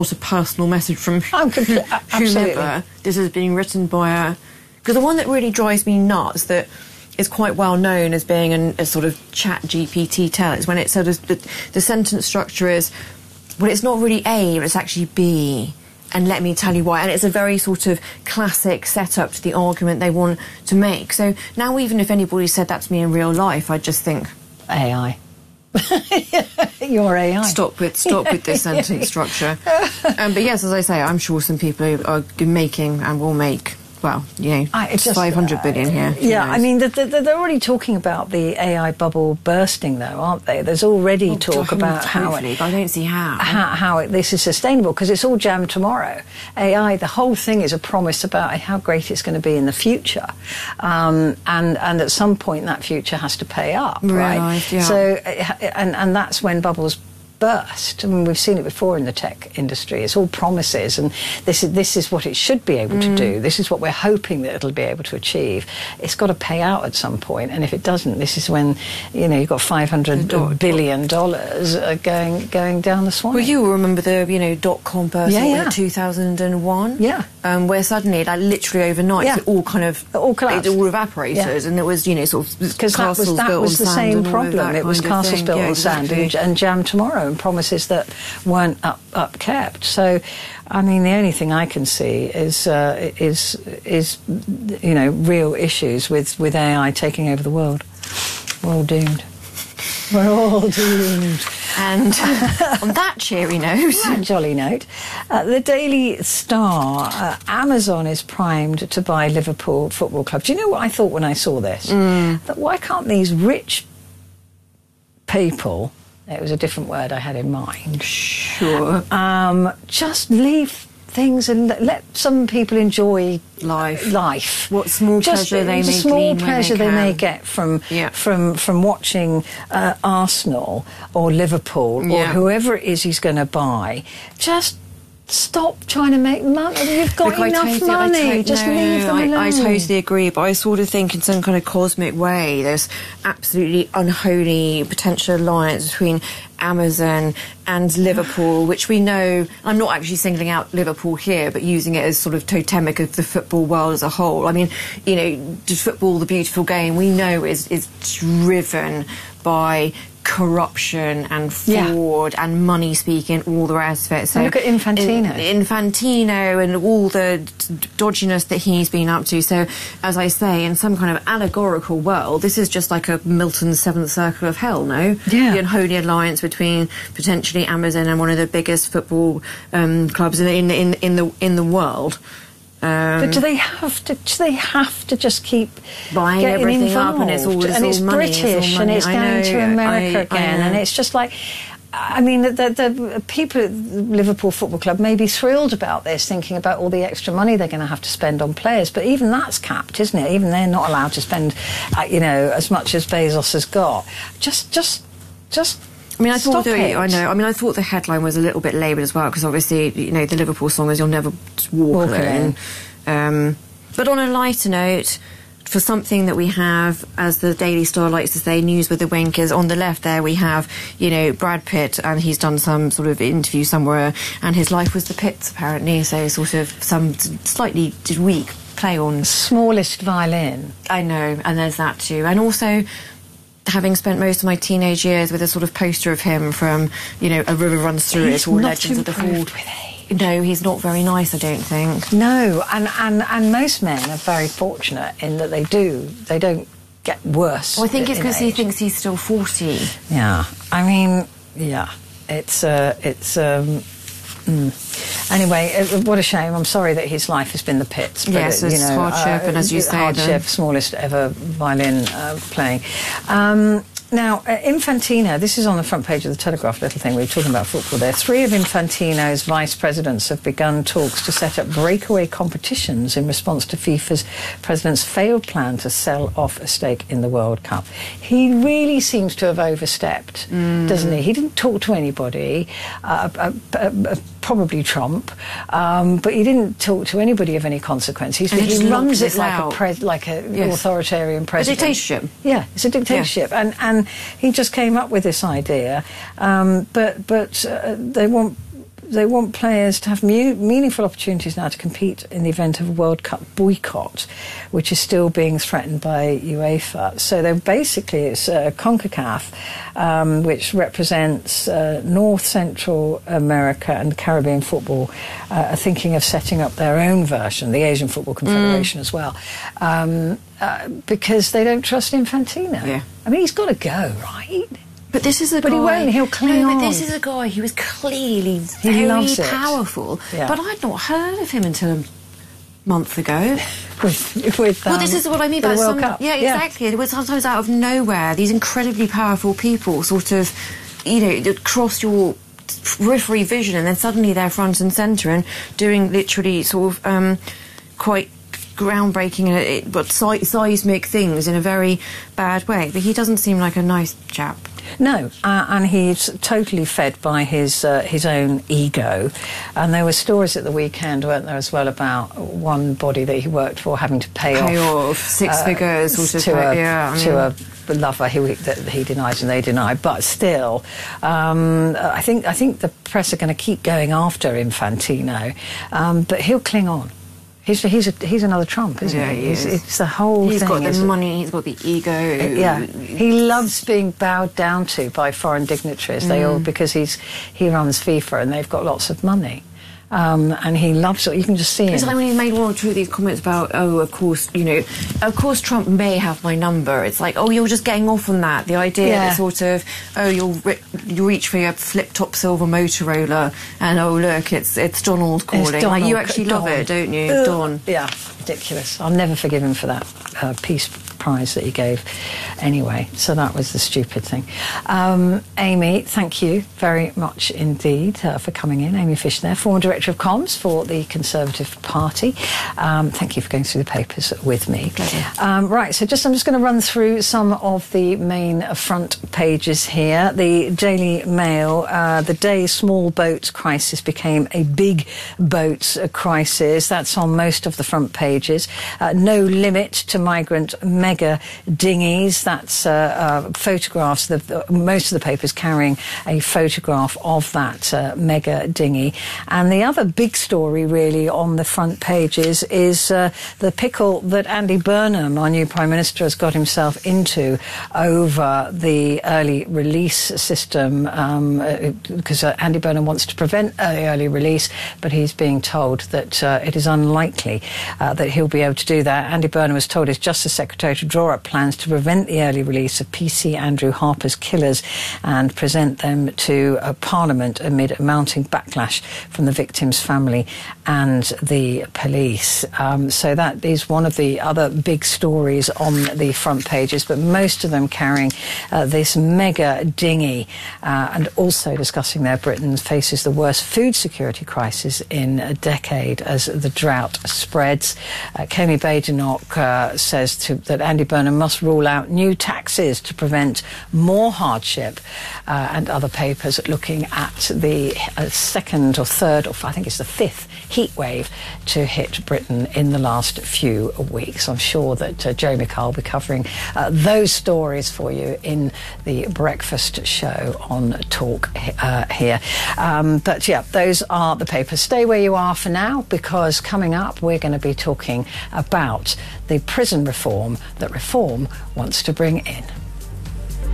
a personal message from absolutely. whomever this is being written by a... Because the one that really drives me nuts, that is quite well known as being a sort of chat GPT tell, is when it sort of... The sentence structure is, well, it's not really A, but it's actually B. And let me tell you why. And it's a very sort of classic setup to the argument they want to make. So now even if anybody said that to me in real life, I'd just think... AI. You're AI. Stop with this sentence structure. But yes, as I say, I'm sure some people are making and will make, well, you know, it's 500 billion here. Yeah, I mean, they're already talking about the AI bubble bursting, though, aren't they? There's already talk about how... But I don't see how. This is sustainable, because it's all jammed tomorrow. AI, the whole thing is a promise about how great it's going to be in the future. And at some point, that future has to pay up, right? Yeah. So, and that's when bubbles burst. I mean, we've seen it before in the tech industry. It's all promises, and this is what it should be able to do. This is what we're hoping that it'll be able to achieve. It's got to pay out at some point, and if it doesn't, this is when, you know, you've got $500 billion going down the swine. Well, you will remember the, you know, dot-com burst in 2001? Yeah. Where suddenly, like, literally overnight, it all kind of... It all collapsed. It all evaporated, and it was, you know, sort of because castles that built was the same problem. It was castles built on sand and jammed tomorrow, and promises that weren't upkept. So, I mean, the only thing I can see is you know, real issues with AI taking over the world. We're all doomed. We're all doomed. And on that cheery note, that jolly note, the Daily Star, Amazon is primed to buy Liverpool Football Club. Do you know what I thought when I saw this? That why can't these rich people, it was a different word I had in mind, sure, just leave things and let some people enjoy life. What small pleasure they may small pleasure they may get from watching Arsenal or Liverpool or whoever it is he's going to buy. Just stop trying to make money. You've got enough money. Just leave them alone. I totally agree, but I sort of think in some kind of cosmic way there's absolutely unholy potential alliance between Amazon and Liverpool, which we know... I'm not actually singling out Liverpool here, but using it as sort of totemic of the football world as a whole. I mean, you know, football, the beautiful game, we know is driven by corruption and fraud and money speaking, all the rest of it. So look at Infantino. Infantino and all the dodginess that he's been up to. So, as I say, in some kind of allegorical world, this is just like a Milton's Seventh Circle of Hell, no? Yeah. The unholy alliance between potentially Amazon and one of the biggest football clubs in the world. But do they have to just keep buying everything involved? Up, and it's all and it's money, British, and it's going to America again, and it's just like, I mean, the people at Liverpool Football Club may be thrilled about this, thinking about all the extra money they're going to have to spend on players, but even that's capped, isn't it? Even they're not allowed to spend, you know, as much as Bezos has got. Just. I mean, I thought the headline was a little bit laboured as well, because obviously, you know, the Liverpool song is "You'll Never Walk Alone." But on a lighter note, for something that we have, as the Daily Star likes to say, news with a wink, is on the left there we have, you know, Brad Pitt, and he's done some sort of interview somewhere, and his life was the pits, apparently, so sort of some slightly weak play on... Smallest violin. I know, and there's that too. And also, having spent most of my teenage years with a sort of poster of him from, you know, A River Runs Through It, or Legends of the Horde. No, he's not very nice, I don't think. No, and most men are very fortunate in that they don't get worse. Well, I think it's because he thinks he's still 40. Yeah, I mean, yeah, Anyway, what a shame. I'm sorry that his life has been the pits. But yes, it's hardship, and as you say... Hardship, smallest ever violin playing. Now, Infantino, this is on the front page of the Telegraph, little thing, we were talking about football there. 3 of Infantino's vice presidents have begun talks to set up breakaway competitions in response to FIFA's president's failed plan to sell off a stake in the World Cup. He really seems to have overstepped, doesn't he? He didn't talk to anybody, probably Trump, but he didn't talk to anybody of any consequence. He runs it like an authoritarian president. A dictatorship. Yeah, it's a dictatorship. Yeah. And he just came up with this idea, but they want they want players to have meaningful opportunities now to compete in the event of a World Cup boycott, which is still being threatened by UEFA. So they're basically, it's CONCACAF, which represents North, Central America and Caribbean football, are thinking of setting up their own version, the Asian Football Confederation as well, because they don't trust Infantino. Yeah. I mean, he's got to go, right? But this is a guy... But he won't, he'll cling on. But this is a guy who was clearly very powerful. Yeah. But I'd not heard of him until a month ago. Well, this is what I mean by the World Cup. Yeah, exactly. It was sometimes out of nowhere, these incredibly powerful people sort of, cross your periphery vision, and then suddenly they're front and centre and doing literally sort of quite groundbreaking but seismic things in a very bad way. But he doesn't seem like a nice chap. No, and he's totally fed by his own ego. And there were stories at the weekend, weren't there, as well, about one body that he worked for having to pay off six figures to a lover that he denies and they deny. But still, I think the press are going to keep going after Infantino, but he'll cling on. He's another Trump, isn't he? It's the whole thing. He's got the money, he's got the ego. Yeah, he loves being bowed down to by foreign dignitaries. They all, because he runs FIFA and they've got lots of money. And he loves it. You can just see him. It's like when he made one or two of these comments about, of course Trump may have my number. It's like, you're just getting off on that. The idea that sort of, you'll reach for your flip-top silver Motorola and, look, it's Donald calling. It's Donald, you actually love it, don't you? Don. Yeah, ridiculous. I'll never forgive him for that Peace Prize that he gave. Anyway, so that was the stupid thing. Amy, thank you very much indeed for coming in. Amy Fish there, former Director of Comms for the Conservative Party. Thank you for going through the papers with me. Pleasure. Right, so I'm just going to run through some of the main front pages here. The Daily Mail, the day small boat crisis became a big boat crisis. That's on most of the front pages. No limit to migrant mega dinghies. That's photographs. Most of the papers carrying a photograph of that mega dinghy. And the other big story really on the front pages is the pickle that Andy Burnham, our new Prime Minister, has got himself into over the early release system, because Andy Burnham wants to prevent early release, but he's being told that it is unlikely that he'll be able to do that. Andy Burnham was told his Justice Secretary to draw up plans to prevent the early release of PC Andrew Harper's killers and present them to Parliament amid a mounting backlash from the victim's family and the police. So that is one of the other big stories on the front pages, but most of them carrying this mega dinghy and also discussing there Britain faces the worst food security crisis in a decade as the drought spreads. Kemi Badenoch says that Andy Burnham must rule out new taxes to prevent more hardship, and other papers looking at the second or third, or I think it's the fifth heat wave to hit Britain in the last few weeks. I'm sure that Jeremy Carl will be covering those stories for you in the breakfast show on Talk here. But yeah, those are the papers. Stay where you are for now, because coming up we're going to be talking about the prison reform that Reform wants to bring in.